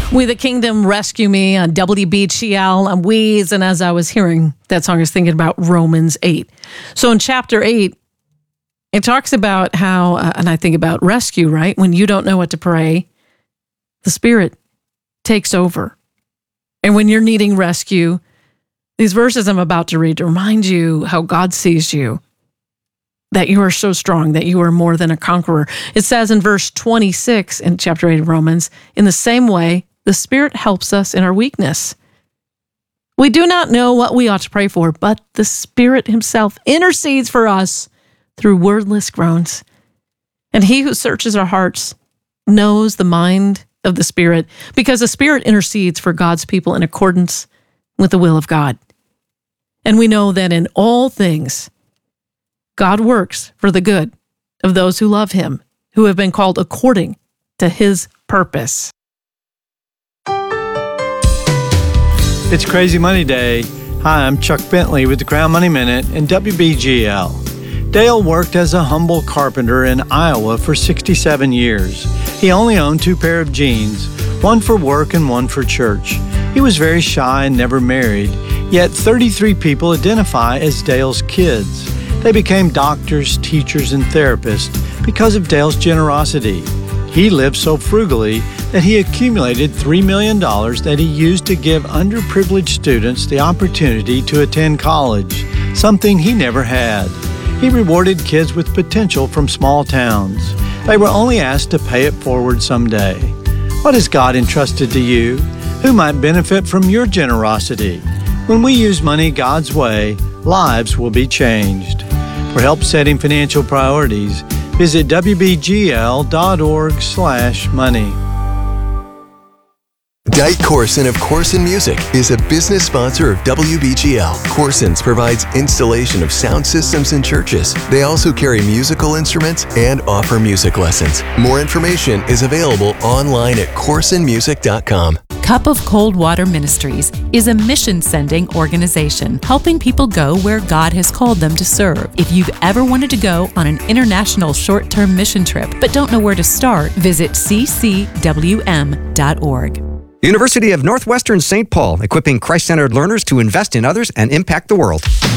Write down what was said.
We the Kingdom Rescue Me on WBGL on Weeds. And as I was hearing that song, I was thinking about Romans 8. So in chapter 8, it talks about how, and I think about rescue, right? When you don't know what to pray, the Spirit takes over. And when you're needing rescue, these verses I'm about to read to remind you how God sees you, that you are so strong, that you are more than a conqueror. It says in verse 26 in chapter 8 of Romans, in the same way, the Spirit helps us in our weakness. We do not know what we ought to pray for, but the Spirit himself intercedes for us through wordless groans. And he who searches our hearts knows the mind of the Spirit, because the Spirit intercedes for God's people in accordance with the will of God. And we know that in all things, God works for the good of those who love him, who have been called according to his purpose. It's Crazy Money Day. Hi, I'm Chuck Bentley with the Crown Money Minute and WBGL. Dale worked as a humble carpenter in Iowa for 67 years. He only owned 2 pair of jeans, one for work and one for church. He was very shy and never married, yet 33 people identify as Dale's kids. They became doctors, teachers, and therapists because of Dale's generosity. He lived so frugally that he accumulated $3 million that he used to give underprivileged students the opportunity to attend college, something he never had. He rewarded kids with potential from small towns. They were only asked to pay it forward someday. What has God entrusted to you? Who might benefit from your generosity? When we use money God's way, lives will be changed. For help setting financial priorities, visit wbgl.org/money. Dite Corson of Corson Music is a business sponsor of WBGL. Corson's provides installation of sound systems in churches. They also carry musical instruments and offer music lessons. More information is available online at corsonmusic.com. Cup of Cold Water Ministries is a mission-sending organization helping people go where God has called them to serve. If you've ever wanted to go on an international short-term mission trip but don't know where to start, visit ccwm.org. University of Northwestern St. Paul, equipping Christ-centered learners to invest in others and impact the world.